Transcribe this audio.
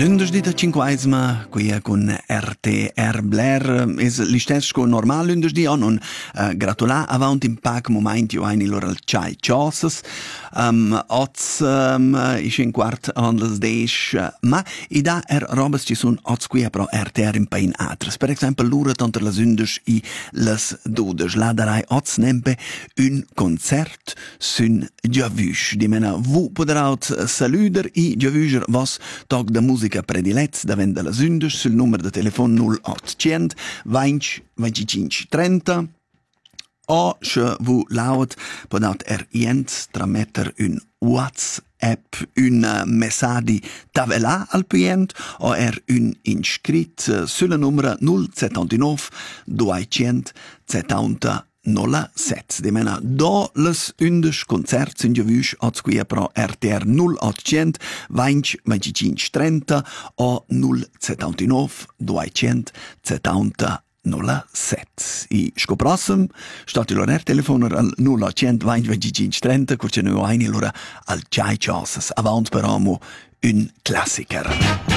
Lunedì da 5 qui con RTR Blair es l'istess co normal lunedì o non gratulà avant in pac moment io ein lor al chai chosses oz is in quart on les deish ma i da robes ci sun oz qui pro RTR in pain atres per esempio l'ura tanto las undes i les dudes la darai oz nempe un concert sun giavush di mena vu poderaut saluder i giavush vos tog da musica predilets da venda las undes sul numero de telefon 0800 20 25 30 o se vu laut podat trametter un WhatsApp un messadi tavela al pient o un inscrit sulla numero 079 270 07. De mena do les undes concerts in giavush oz qui pro RTR 0800 20 25 30 o 079 270 07. I scoprossem stat il orer telefoner al 0800 20 25 30 curce noi aini lura al chai chosses avant per amo un classiker.